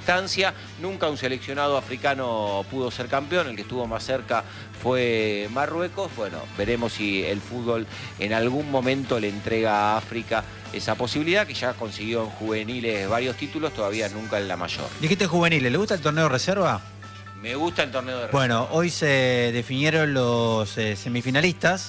instancia. Nunca un seleccionado africano pudo ser campeón, el que estuvo más cerca fue Marruecos. Bueno, veremos si el fútbol en algún momento le entrega a África esa posibilidad, que ya consiguió en juveniles varios títulos, todavía nunca en la mayor. Dijiste juveniles, ¿le gusta el torneo reserva? Me gusta el torneo de reserva. Bueno, hoy se definieron los semifinalistas.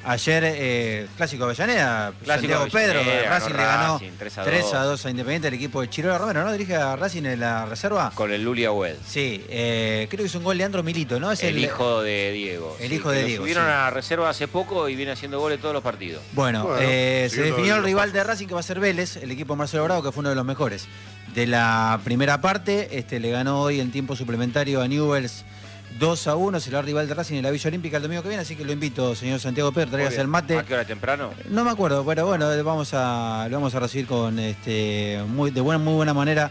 Ayer, Clásico Avellaneda, Santiago Pedro, Racing le ganó 3-2 a Independiente, el equipo de Chirola Romero, ¿no? Dirige a Racing en la reserva. Con el Luli Agüed. Sí, creo que es un gol Leandro Milito, ¿no? Es el hijo de Diego. El hijo de Diego. Lo subieron a reserva hace poco y viene haciendo goles todos los partidos. Bueno, se definió el rival de Racing, que va a ser Vélez, el equipo de Marcelo Bravo, que fue uno de los mejores de la primera parte. Le ganó hoy en tiempo suplementario a Newell's 2-1, será el rival de Racing en la Villa Olímpica el domingo que viene, así que lo invito, señor Santiago Pedro, traigas el mate. ¿A qué hora, temprano? No me acuerdo, pero bueno, lo vamos a recibir con muy buena manera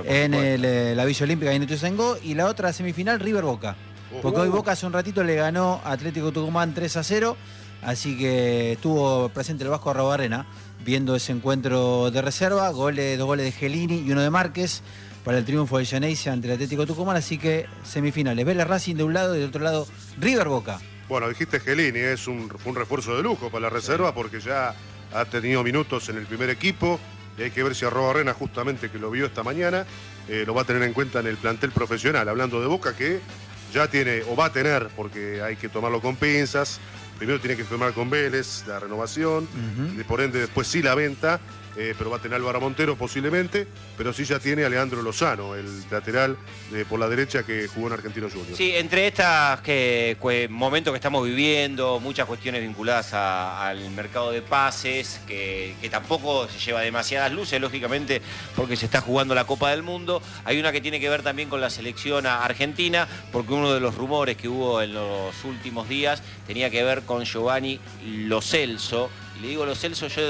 en la Villa Olímpica en Ituzaingó. Y la otra semifinal, River Boca. Porque hoy Boca hace un ratito le ganó a Atlético Tucumán 3-0, así que estuvo presente el Vasco Arrobarrena viendo ese encuentro de reserva, dos goles de Gelini y uno de Márquez para el triunfo de Geneise ante el Atlético Tucumán, así que semifinales. Vélez Racing de un lado y del otro lado River Boca. Bueno, dijiste Gelini, es un refuerzo de lujo para la reserva porque ya ha tenido minutos en el primer equipo y hay que ver si Arrobarrena, justamente que lo vio esta mañana, lo va a tener en cuenta en el plantel profesional. Hablando de Boca, que ya tiene o va a tener, porque hay que tomarlo con pinzas. Primero tiene que firmar con Vélez la renovación, y por ende después sí la venta, pero va a tener Álvaro Montero posiblemente, pero sí ya tiene a Leandro Lozano, el lateral por la derecha que jugó en Argentinos Juniors. Sí, entre estas momentos que estamos viviendo, muchas cuestiones vinculadas al mercado de pases, que tampoco se lleva demasiadas luces, lógicamente, porque se está jugando la Copa del Mundo. Hay una que tiene que ver también con la selección argentina, porque uno de los rumores que hubo en los últimos días tenía que ver con Giovanni Lo Celso. Y le digo Lo Celso, yo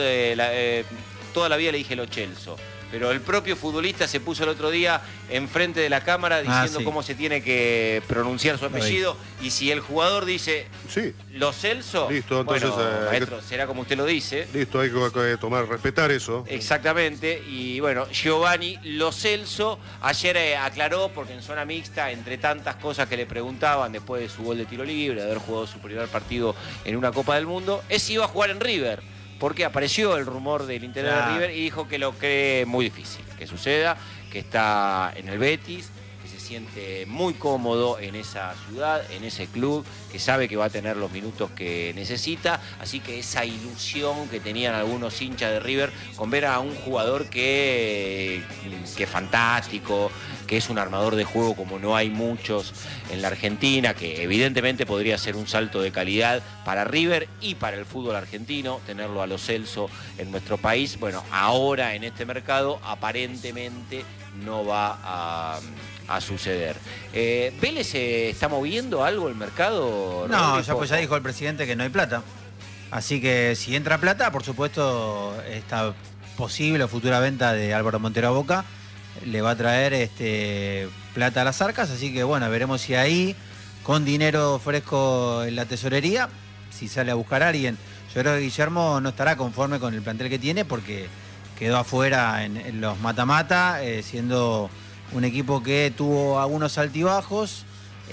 toda la vida le dije Lo Celso, pero el propio futbolista se puso el otro día enfrente de la cámara diciendo cómo se tiene que pronunciar su apellido, y si el jugador dice Lo Celso, listo, entonces, bueno, maestro, será como usted lo dice. Listo, hay que respetar eso. Exactamente, y bueno, Giovanni Lo Celso ayer aclaró, porque en zona mixta, entre tantas cosas que le preguntaban después de su gol de tiro libre, de haber jugado su primer partido en una Copa del Mundo, es si iba a jugar en River. Porque apareció el rumor del interior de River y dijo que lo cree muy difícil que suceda, que está en el Betis, que se siente muy cómodo en esa ciudad, en ese club, que sabe que va a tener los minutos que necesita, así que esa ilusión que tenían algunos hinchas de River con ver a un jugador que es fantástico, que es un armador de juego como no hay muchos en la Argentina, que evidentemente podría ser un salto de calidad para River y para el fútbol argentino, tenerlo a Lo Celso en nuestro país. Bueno, ahora en este mercado aparentemente no va a suceder. ¿Vélez está moviendo algo el mercado? No, ya dijo el presidente que no hay plata. Así que si entra plata, por supuesto, esta posible o futura venta de Álvaro Montero a Boca le va a traer plata a las arcas, así que bueno, veremos si ahí, con dinero fresco en la tesorería, si sale a buscar a alguien. Yo creo que Guillermo no estará conforme con el plantel que tiene porque quedó afuera en los mata-mata, siendo un equipo que tuvo algunos altibajos.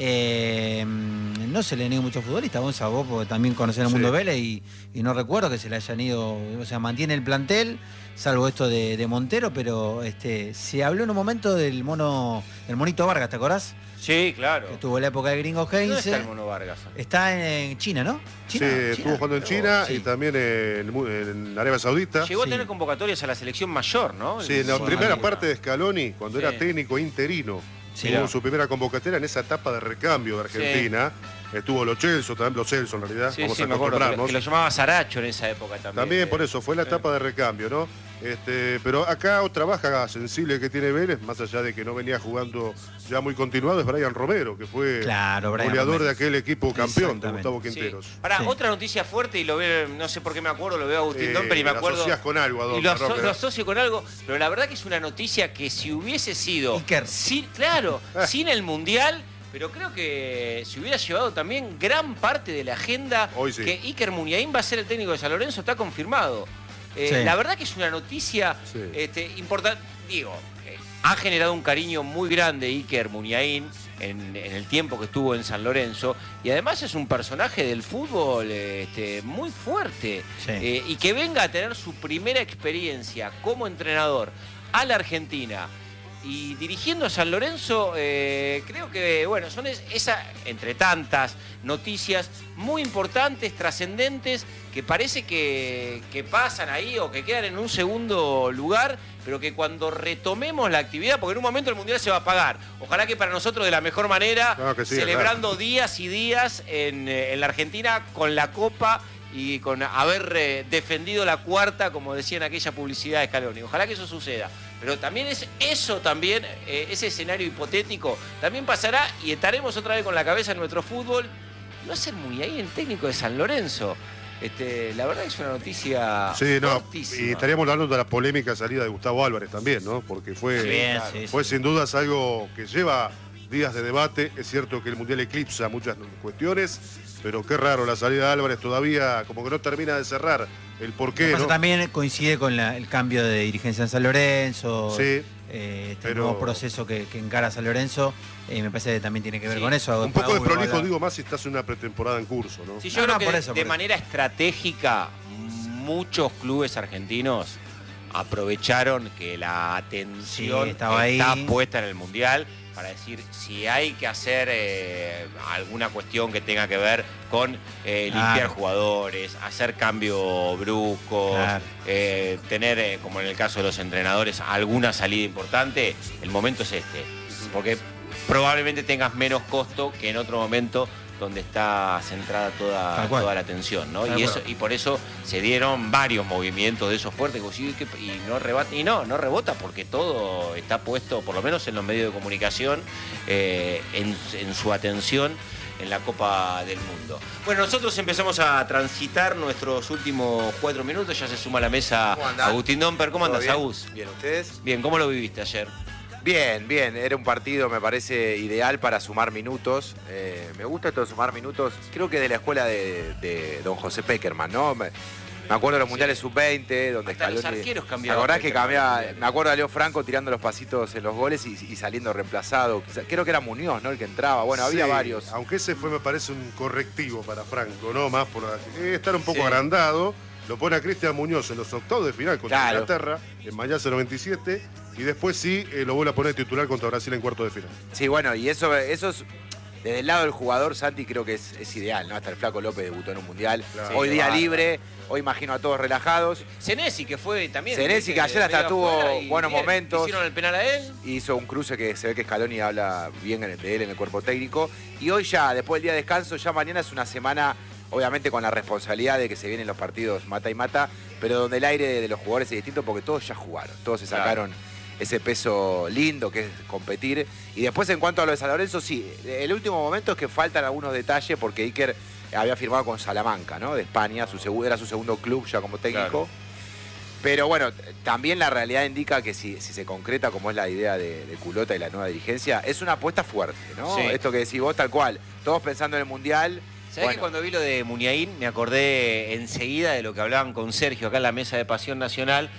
No se le niega muchos futbolistas, vos porque también conocés el mundo Vélez y no recuerdo que se le hayan ido, o sea, mantiene el plantel, salvo esto de Montero, pero se habló en un momento del Monito Vargas, ¿te acordás? Sí, claro. Que tuvo la época de Gringo Heinze. ¿Dónde está el Mono Vargas? Está en China, ¿no? China, estuvo jugando en China y también en Arabia Saudita. Llegó a tener convocatorias a la selección mayor, ¿no? Sí, en la primera parte de Scaloni, cuando era técnico interino. Tuvo su primera convocatoria en esa etapa de recambio de Argentina. Estuvo Lo Celso, también Lo Celso en realidad. Vamos a acostumbrarnos. Que lo llamaba Saracho en esa época también. También por eso, fue la etapa de recambio, ¿no? Pero acá otra baja sensible que tiene Vélez, más allá de que no venía jugando ya muy continuado, es Brian Romero, que fue goleador de aquel equipo campeón de Gustavo Quinteros. Otra noticia fuerte, y lo veo, no sé por qué me acuerdo, lo veo a Agustín Domper y me acuerdo. Lo asocias con algo, Adolfo, y lo asocio con algo, pero la verdad que es una noticia que si hubiese sido sin el Mundial, pero creo que se hubiera llevado también gran parte de la agenda. Que Iker Muniain va a ser el técnico de San Lorenzo, está confirmado. La verdad que es una noticia importante. Digo, ha generado un cariño muy grande Iker Muniain en el tiempo que estuvo en San Lorenzo, y además es un personaje del fútbol muy fuerte, Sí. y que venga a tener su primera experiencia como entrenador a la Argentina y dirigiendo a San Lorenzo, creo que, bueno, son entre tantas noticias muy importantes, trascendentes, que parece que pasan ahí o que quedan en un segundo lugar, pero que cuando retomemos la actividad, porque en un momento el Mundial se va a pagar, ojalá que para nosotros de la mejor manera, Claro que sí, celebrando claro. días y días en la Argentina con la Copa y con haber defendido la cuarta, como decía en aquella publicidad de Scaloni. Ojalá que eso suceda. Pero también ese escenario hipotético, también pasará y estaremos otra vez con la cabeza en nuestro fútbol. Y va a ser muy ahí el técnico de San Lorenzo. La verdad es una noticia Sí, no, fortísima. y estaríamos hablando de la polémica salida de Gustavo Álvarez también, ¿no? Porque fue, Bien, claro. sí, fue sí. sin dudas algo que lleva días de debate. Es cierto que el Mundial eclipsa muchas cuestiones, pero qué raro la salida de Álvarez todavía, como que no termina de cerrar el porqué, Lo que pasa ¿no? también coincide con el cambio de dirigencia en San Lorenzo, Sí, este pero- nuevo proceso que encara San Lorenzo, me parece que también tiene que ver Sí. con eso. un poco de Pau, prolijo, igual- digo más si estás en una pretemporada en curso, ¿no? Sí, yo No, creo no, que por eso, de por eso. manera estratégica muchos clubes argentinos aprovecharon que la atención Sí, estaba está ahí. puesta en el Mundial para decir si hay que hacer alguna cuestión que tenga que ver con limpiar Claro. jugadores, hacer cambios bruscos, Claro. tener, como en el caso de los entrenadores, alguna salida importante. El momento es porque probablemente tengas menos costo que en otro momento donde está centrada Tal cual. toda la atención, ¿no? Tal Y, cual. y por eso se dieron varios movimientos de esos fuertes y no rebota, no rebota porque todo está puesto, por lo menos en los medios de comunicación, en su atención en la Copa del Mundo. Bueno, nosotros empezamos a transitar nuestros últimos 4 minutos, ya se suma a la mesa ¿Cómo andán? Agustín Domper. ¿Cómo ¿Todo andas, bien? Agus? Bien, ¿ustedes? Bien, ¿cómo lo viviste ayer? Bien, bien. Era un partido, me parece, ideal para sumar minutos. Me gusta esto de sumar minutos. Creo que de la escuela de don José Peckerman, ¿no? Me acuerdo de los mundiales sub-20, donde Hasta los Scaloni- arqueros ¿Te cambiaban. acordás que Peckerman en cambiaba? mundiales. Me acuerdo de Leo Franco tirando los pasitos en los goles y saliendo reemplazado. Creo que era Muñoz, ¿no? El que entraba. Bueno, había Sí, varios. Aunque ese fue, me parece, un correctivo para Franco, ¿no? Más por estar un poco Sí. agrandado. Lo pone a Cristian Muñoz en los octavos de final contra Claro. Inglaterra, en Mayasa 97, y después sí lo vuelve a poner titular contra Brasil en cuarto de final. Sí, bueno, y eso es. Desde el lado del jugador, Santi, creo que es ideal, ¿no? Hasta el Flaco López debutó en un mundial. Claro. Hoy Sí, día bárbaro. libre, hoy imagino a todos relajados. Senesi, que fue también. Senesi, que ayer hasta medio tuvo afuera y buenos bien, momentos. Hicieron el penal a él. Hizo un cruce que se ve que Scaloni habla bien de él en el cuerpo técnico. Y hoy ya, después del día de descanso, ya mañana es una semana, obviamente con la responsabilidad de que se vienen los partidos mata y mata, pero donde el aire de los jugadores es distinto porque todos ya jugaron. Todos se Claro. sacaron ese peso lindo que es competir. Y después en cuanto a lo de San Lorenzo, sí, el último momento es que faltan algunos detalles porque Iker había firmado con Salamanca, ¿no? De España, era su segundo club ya como técnico. Claro. Pero bueno, también la realidad indica que si se concreta como es la idea de Culota y la nueva dirigencia, es una apuesta fuerte, ¿no? Sí. Esto que decís vos tal cual, todos pensando en el Mundial. ¿Sabés Bueno, que cuando vi lo de Muniain me acordé enseguida de lo que hablaban con Sergio acá en la mesa de Pasión Nacional,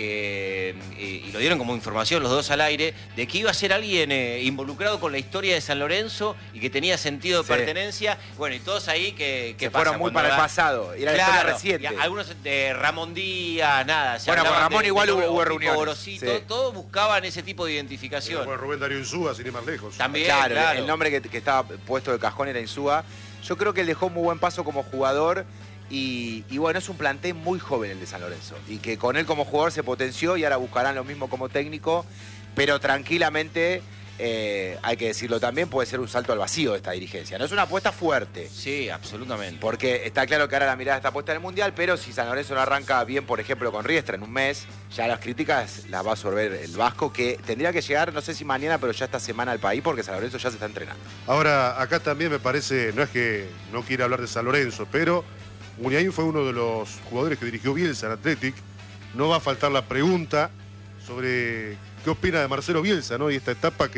y lo dieron como información los dos al aire, de que iba a ser alguien involucrado con la historia de San Lorenzo y que tenía sentido de Sí. pertenencia? Bueno, y todos ahí que se fueron muy para el pasado, era la historia reciente. y algunos de Ramón Díaz, nada. se Bueno, con hablaban Ramón igual hubo Pipo reuniones, Gorosito, sí. todos buscaban ese tipo de identificación. Bueno, Rubén Darío Insúa, sin ir más lejos. También, Claro, claro. el nombre que estaba puesto de cajón era Insúa. Yo creo que él dejó muy buen paso como jugador y bueno, es un plantel muy joven el de San Lorenzo. Y que con él como jugador se potenció y ahora buscarán lo mismo como técnico, pero tranquilamente, hay que decirlo también, puede ser un salto al vacío de esta dirigencia. No es una apuesta fuerte, Sí, absolutamente. porque está claro que ahora la mirada está puesta en el Mundial, pero si San Lorenzo no arranca bien, por ejemplo, con Riestra en un mes, ya las críticas las va a absorber el Vasco, que tendría que llegar, no sé si mañana, pero ya esta semana al país, porque San Lorenzo ya se está entrenando. Ahora, acá también me parece, no es que no quiera hablar de San Lorenzo, pero Muniain fue uno de los jugadores que dirigió Bielsa en Athletic. No va a faltar la pregunta sobre qué opina de Marcelo Bielsa, ¿no? Y esta etapa que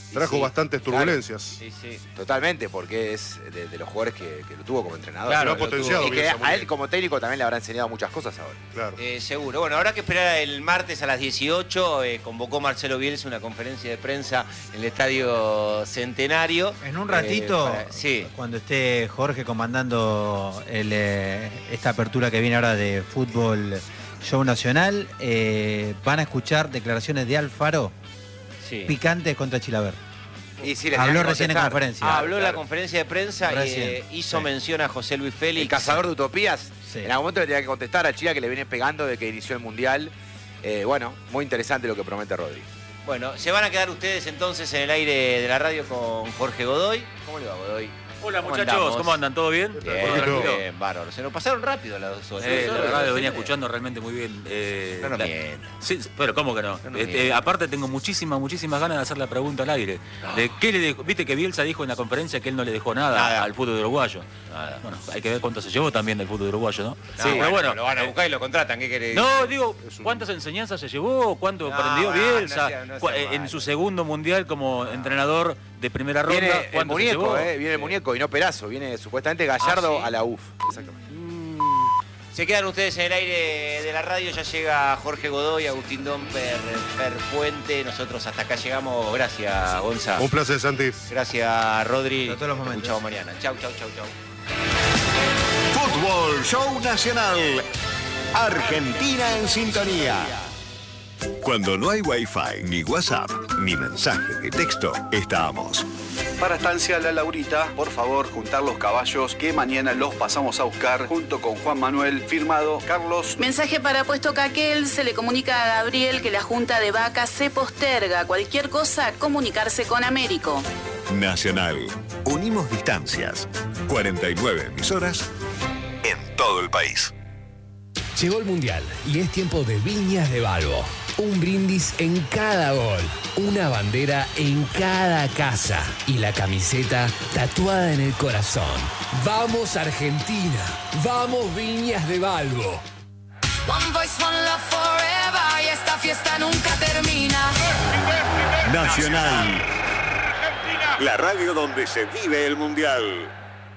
trajo bastantes turbulencias. Sí, sí. Totalmente, porque es de los jugadores que lo tuvo como entrenador. Claro, lo ha potenciado. Y que Bielsa, muy a él bien. como técnico también le habrá enseñado muchas cosas ahora. Claro. Seguro. Bueno, habrá que esperar el martes a las 18. Convocó Marcelo Bielsa una conferencia de prensa en el Estadio Centenario. En un ratito, sí. cuando esté Jorge comandando esta apertura que viene ahora de Fútbol Show Nacional, van a escuchar declaraciones de Alfaro picantes contra Chilaver. Y sí, les Habló tenía que recién en contestar. conferencia. Habló en la conferencia de prensa Recién, y hizo mención a José Luis Félix. El cazador de utopías. Sí. En algún momento le tenía que contestar al Chila que le viene pegando de que inició el Mundial. Bueno, muy interesante lo que promete Rodri. Bueno, se van a quedar ustedes entonces en el aire de la radio con Jorge Godoy. ¿Cómo le va, Godoy? Hola ¿Cómo muchachos, andamos? ¿cómo andan? ¿Todo bien? Bien, Tranquilo. bien, bárbaro. Se nos pasaron rápido las 2 horas. La verdad lo venía escuchando realmente muy bien. No nos mientas. Sí, pero ¿cómo que no? No nos mientas. Aparte tengo muchísimas ganas de hacer la pregunta al aire. De qué le dejó, viste que Bielsa dijo en la conferencia que él no le dejó nada al fútbol uruguayo. Nada. Bueno, hay que ver cuánto se llevó también del fútbol uruguayo, ¿no? Sí, pero bueno, lo van a buscar y lo contratan. ¿Qué querés? No, digo, ¿cuántas enseñanzas se llevó? ¿Cuánto No, aprendió no Bielsa? sea- no sea En malo. su segundo mundial como entrenador de primera ronda? Viene el ¿Cuánto se muñeco, llevó? viene el muñeco y no Perazo. Viene supuestamente Gallardo ¿sí? a la UF. Exactamente. Se quedan ustedes en el aire de la radio. Ya llega Jorge Godoy, Agustín Domper, Fer Puente. Nosotros hasta acá llegamos. Gracias, Gonza. Un placer, Santi. Gracias, Rodri. Hasta todos los Nos momentos. escuchamos mañana. Chau, chau, chau, chau. Fútbol Show Nacional. Argentina en sintonía. Cuando no hay Wi-Fi, ni WhatsApp, ni mensaje de texto, estamos. Para Estancia La Laurita, por favor, juntar los caballos que mañana los pasamos a buscar junto con Juan Manuel, firmado Carlos. Mensaje para Puesto Caquel, se le comunica a Gabriel que la junta de vacas se posterga. Cualquier cosa, comunicarse con Américo. Nacional. Unimos distancias. 49 emisoras en todo el país. Llegó el Mundial y es tiempo de Viñas de Balbo. Un brindis en cada gol, una bandera en cada casa y la camiseta tatuada en el corazón. ¡Vamos Argentina! ¡Vamos Viñas de Balbo! One voice, one love forever, y esta fiesta nunca termina. Nacional. La radio donde se vive el Mundial.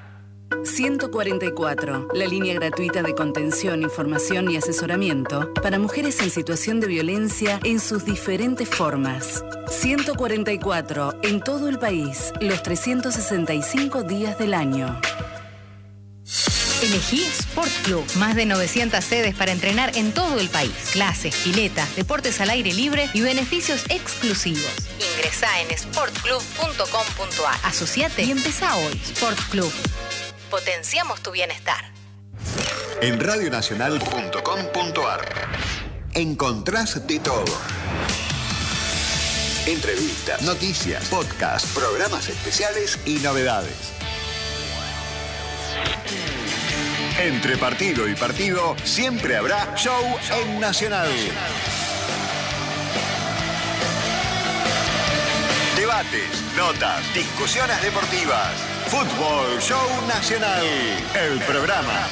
144, la línea gratuita de contención, información y asesoramiento para mujeres en situación de violencia en sus diferentes formas. 144, en todo el país, los 365 días del año. Elegí Sport Club. Más de 900 sedes para entrenar en todo el país. Clases, piletas, deportes al aire libre y beneficios exclusivos. Ingresá en sportclub.com.ar. Asociate y empezá hoy. Sport Club. Potenciamos tu bienestar. En radionacional.com.ar encontrás de todo. Entrevistas, noticias, podcasts, programas especiales y novedades. Entre partido y partido siempre habrá show en Nacional. Debates, notas, discusiones deportivas. Fútbol Show Nacional, el programa.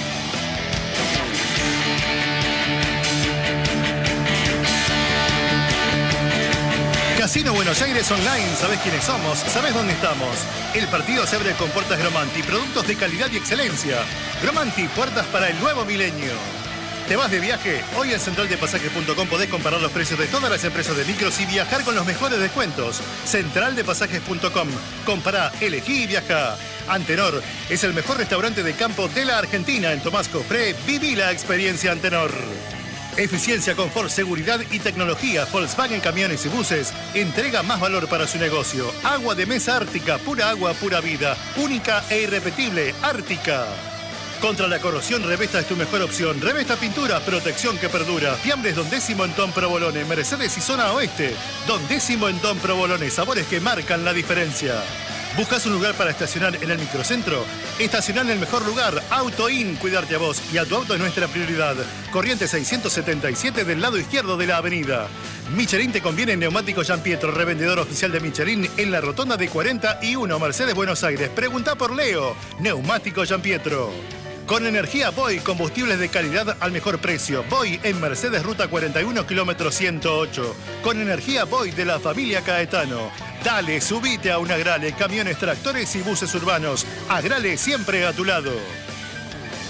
Casino Buenos Aires Online, ¿sabés quiénes somos? ¿Sabés dónde estamos? El partido se abre con puertas Gromanti, productos de calidad y excelencia. Gromanti, puertas para el nuevo milenio. ¿Te vas de viaje? Hoy en centraldepasajes.com podés comparar los precios de todas las empresas de micros y viajar con los mejores descuentos. Centraldepasajes.com. Compará, elegí y viaja. Antenor es el mejor restaurante de campo de la Argentina. En Tomás Cofré, viví la experiencia Antenor. Eficiencia, confort, seguridad y tecnología. Volkswagen Camiones y Buses entrega más valor para su negocio. Agua de mesa Ártica, pura agua, pura vida. Única e irrepetible, Ártica. Contra la corrosión, Revesta es tu mejor opción. Revesta Pintura, protección que perdura. Fiambres Don Décimo en Don Provolone. Mercedes y Zona Oeste. Don Décimo en Don Provolone. Sabores que marcan la diferencia. ¿Buscas un lugar para estacionar en el microcentro? Estacionar en el mejor lugar. AutoIn, cuidarte a vos y a tu auto es nuestra prioridad. Corriente 677 del lado izquierdo de la avenida. Michelin te conviene en Neumático Gianpietro, revendedor oficial de Michelin en la rotonda de 41, Mercedes, Buenos Aires. Pregunta por Leo. Neumático Gianpietro. Con energía Boy, combustibles de calidad al mejor precio. Boy en Mercedes Ruta 41, kilómetro 108. Con energía Boy de la familia Caetano. Dale, subite a un Agrale, camiones, tractores y buses urbanos. Agrale siempre a tu lado.